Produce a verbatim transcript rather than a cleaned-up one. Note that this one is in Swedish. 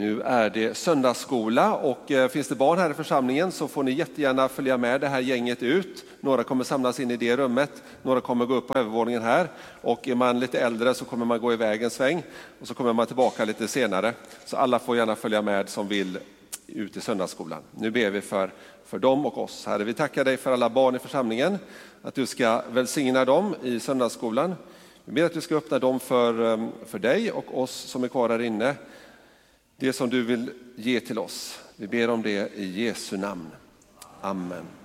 Nu är det söndagsskola och eh, finns det barn här i församlingen så får ni jättegärna följa med det här gänget ut. Några kommer samlas in i det rummet, några kommer gå upp på övervåningen här och är man lite äldre så kommer man gå iväg en sväng och så kommer man tillbaka lite senare. Så alla får gärna följa med som vill ut i söndagsskolan. Nu ber vi för, för dem och oss. Herre, vi tackar dig för alla barn i församlingen, att du ska välsigna dem i söndagsskolan. Vi ber att du ska öppna dem för, för dig och oss som är kvar där inne. Det som du vill ge till oss. Vi ber om det i Jesu namn. Amen.